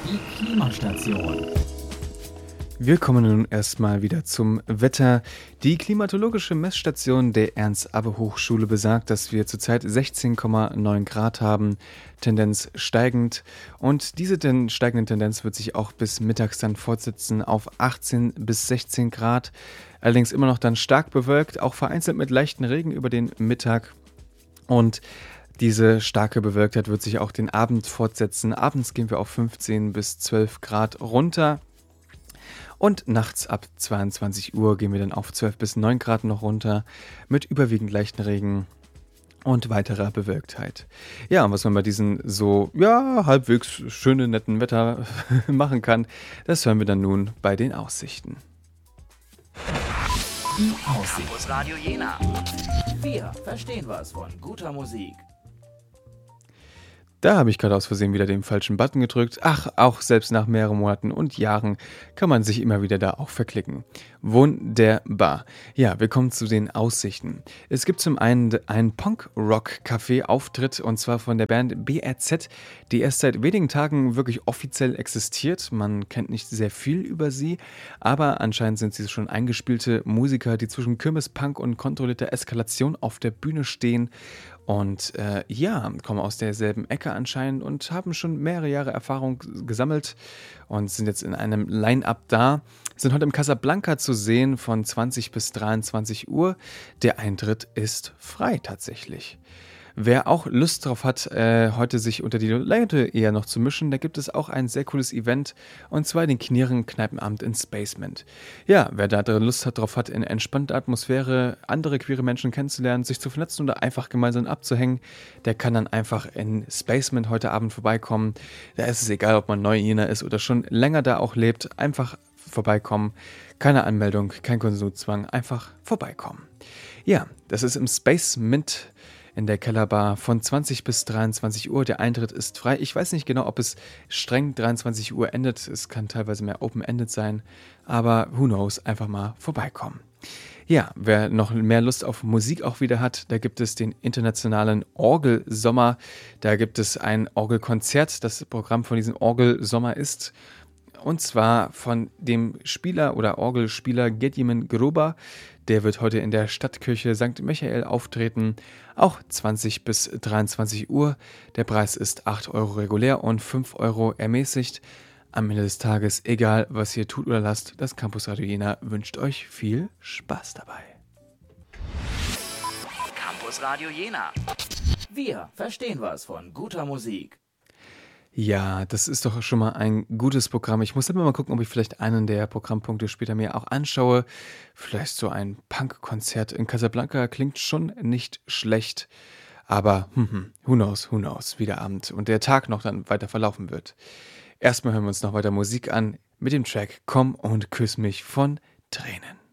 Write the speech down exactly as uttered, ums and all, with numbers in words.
Die Klimastation. Wir kommen nun erstmal wieder zum Wetter. Die klimatologische Messstation der Ernst-Abbe-Hochschule besagt, dass wir zurzeit sechzehn Komma neun Grad haben, Tendenz steigend. Und diese ten- steigende Tendenz wird sich auch bis mittags dann fortsetzen auf achtzehn bis sechzehn Grad. Allerdings immer noch dann stark bewölkt, auch vereinzelt mit leichten Regen über den Mittag. Und diese starke Bewölktheit wird sich auch den Abend fortsetzen. Abends gehen wir auf fünfzehn bis zwölf Grad runter. Und nachts ab zweiundzwanzig Uhr gehen wir dann auf zwölf bis neun Grad noch runter mit überwiegend leichten Regen und weiterer Bewölktheit. Ja, und was man bei diesem so, ja, halbwegs schönen, netten Wetter machen kann, das hören wir dann nun bei den Aussichten. Die Aussicht. Campus Radio Jena. Wir verstehen was von guter Musik. Da habe ich gerade aus Versehen wieder den falschen Button gedrückt. Ach, auch selbst nach mehreren Monaten und Jahren kann man sich immer wieder da auch verklicken. Wunderbar. Ja, wir kommen zu den Aussichten. Es gibt zum einen einen Punk-Rock-Café-Auftritt und zwar von der Band B R Z, die erst seit wenigen Tagen wirklich offiziell existiert. Man kennt nicht sehr viel über sie, aber anscheinend sind sie schon eingespielte Musiker, die zwischen Kirmes, Punk und kontrollierter Eskalation auf der Bühne stehen. Und äh, ja, kommen aus derselben Ecke anscheinend und haben schon mehrere Jahre Erfahrung gesammelt und sind jetzt in einem Line-Up da. Sind heute im Casablanca zu sehen von zwanzig bis dreiundzwanzig Uhr. Der Eintritt ist frei tatsächlich. Wer auch Lust drauf hat, äh, heute sich unter die Leute eher noch zu mischen, da gibt es auch ein sehr cooles Event, und zwar den Knieren-Kneipenabend in Spacement. Ja, wer da drin Lust hat, drauf hat, in entspannter Atmosphäre andere queere Menschen kennenzulernen, sich zu vernetzen oder einfach gemeinsam abzuhängen, der kann dann einfach in Spacement heute Abend vorbeikommen. Da ist es egal, ob man Neu-Jena ist oder schon länger da auch lebt, einfach vorbeikommen. Keine Anmeldung, kein Konsumzwang, einfach vorbeikommen. Ja, das ist im Spacement in der Kellerbar von zwanzig bis dreiundzwanzig Uhr. Der Eintritt ist frei. Ich weiß nicht genau, ob es streng dreiundzwanzig Uhr endet. Es kann teilweise mehr Open-Ended sein. Aber who knows, einfach mal vorbeikommen. Ja, wer noch mehr Lust auf Musik auch wieder hat, da gibt es den internationalen Orgelsommer. Da gibt es ein Orgelkonzert. Das Programm von diesem Orgelsommer ist und zwar von dem Spieler oder Orgelspieler Gedimon Gruber. Der wird heute in der Stadtkirche Sankt Michael auftreten, auch zwanzig bis dreiundzwanzig Uhr. Der Preis ist acht Euro regulär und fünf Euro ermäßigt. Am Ende des Tages, egal was ihr tut oder lasst, das Campus Radio Jena wünscht euch viel Spaß dabei. Campus Radio Jena. Wir verstehen was von guter Musik. Ja, das ist doch schon mal ein gutes Programm. Ich muss immer mal gucken, ob ich vielleicht einen der Programmpunkte später mir auch anschaue. Vielleicht so ein Punk-Konzert in Casablanca klingt schon nicht schlecht. Aber hm, hm, who knows, who knows, wie der Abend und der Tag noch dann weiter verlaufen wird. Erstmal hören wir uns noch weiter Musik an mit dem Track Komm und küss mich von Tränen.